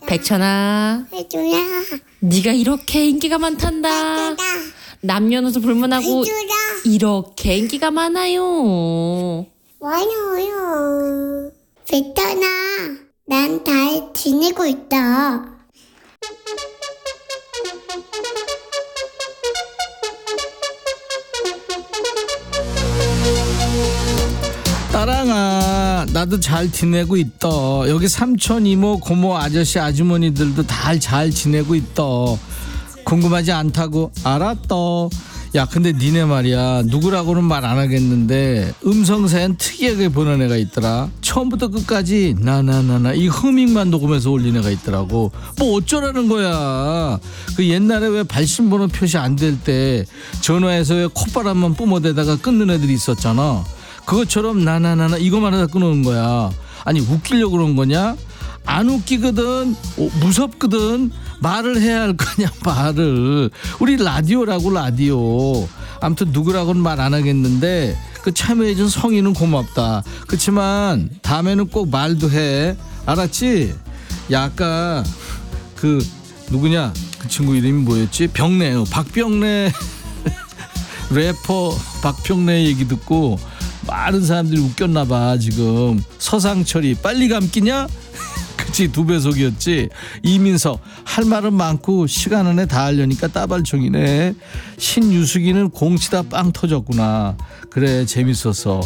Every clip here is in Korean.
백천아, 해줘라. 네가 이렇게 인기가 많단다. 해줘라. 남녀노소 불문하고 해줘라. 이렇게 인기가 많아요. 많아요. 백천아, 난 잘 지내고 있다. 따랑아, 나도 잘 지내고 있다. 여기 삼촌, 이모, 고모, 아저씨, 아주머니들도 다 잘 지내고 있다. 궁금하지 않다고? 알았다. 야, 근데 니네 말이야, 누구라고는 말 안 하겠는데 음성사연 특이하게 보낸 애가 있더라. 처음부터 끝까지 나나나나 이 허밍만 녹음해서 올린 애가 있더라고. 뭐 어쩌라는 거야. 그 옛날에 왜 발신번호 표시 안 될 때 전화해서 왜 콧바람만 뿜어대다가 끊는 애들이 있었잖아. 그것처럼 나나나나 이거만 하다 끊어오는 거야. 아니, 웃기려고 그런 거냐? 안 웃기거든, 무섭거든, 말을 해야 할 거냐, 말을. 우리 라디오라고, 라디오. 아무튼 누구라고는 말 안 하겠는데 그 참여해준 성의는 고맙다. 그치만 다음에는 꼭 말도 해. 알았지? 야, 아까 그 누구냐, 그 친구 이름이 뭐였지? 병래, 박병래 래퍼 박병래 얘기 듣고 많은 사람들이 웃겼나봐. 지금 서상철이 빨리 감기냐? 그치, 2배속이었지. 이민석 할 말은 많고 시간 안에 다 하려니까 따발총이네. 신유숙이는 공치다 빵 터졌구나. 그래, 재밌었어.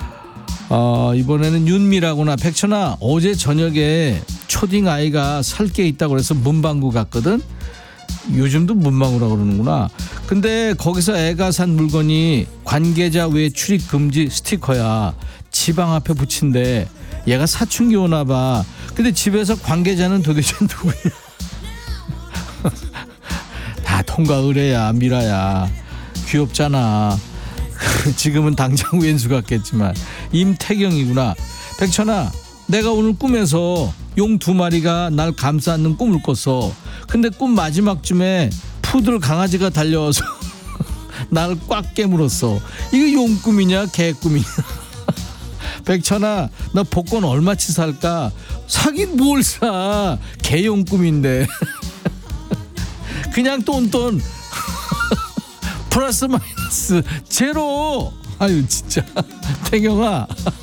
이번에는 윤미라구나. 백천아, 어제 저녁에 초딩 아이가 설게 있다고 그래서 문방구 갔거든. 요즘도 문방구라고 그러는구나. 근데 거기서 애가 산 물건이 관계자 외 출입 금지 스티커야. 지방 앞에 붙인대. 얘가 사춘기 오나 봐. 근데 집에서 관계자는 도대체 누구야? 다 통과 의뢰야, 미라야. 귀엽잖아. 지금은 당장 왼수 같겠지만. 임태경이구나. 백천아, 내가 오늘 꿈에서 용 2마리가 날 감싸 안는 꿈을 꿨어. 근데 꿈 마지막쯤에 푸들 강아지가 달려와서 나를 꽉 깨물었어. 이거 용 꿈이냐, 개 꿈이냐? 백천아, 나 복권 얼마치 살까? 사긴 뭘 사? 개용 꿈인데. 그냥 똔똔 플러스 마이너스 제로. 아유, 진짜. 태경아.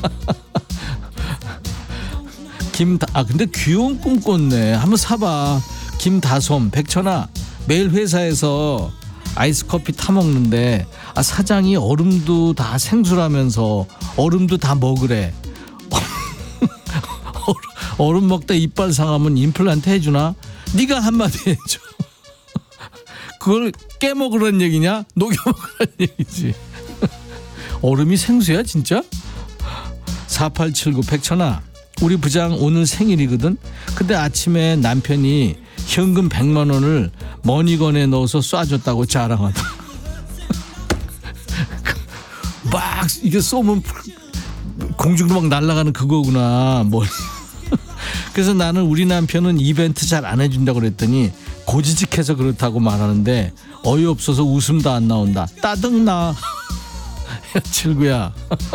근데 귀여운 꿈 꿨네. 한번 사봐. 김다솜. 백천아, 매일 회사에서 아이스커피 타먹는데 사장이 얼음도 다 생수라면서 얼음도 다 먹으래. 얼음 먹다 이빨 상하면 임플란트 해주나? 네가 한마디 해줘. 그걸 깨먹으란 얘기냐? 녹여먹으란 얘기지. 얼음이 생수야 진짜? 4879. 백천아, 우리 부장 오늘 생일이거든. 근데 아침에 남편이 현금 100만 원을 머니건에 넣어서 쏴줬다고 자랑하다. 막 이게 쏘면 공중으로 막 날아가는 그거구나. 머리. 그래서 나는 우리 남편은 이벤트 잘 안 해준다고 그랬더니 고지식해서 그렇다고 말하는데 어이없어서 웃음도 안 나온다. 따등나. 야, 칠구야.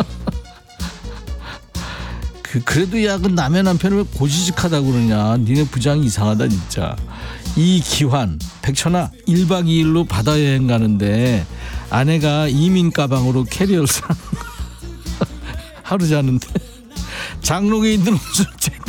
그래도 야, 그 남의 남편을 왜 고지식하다고 그러냐. 니네 부장이 이상하다 진짜. 이기환. 백천아, 1박 2일로 바다 여행 가는데 아내가 이민 가방으로 캐리어를 사 하루 자는데 장롱에 있는 옷을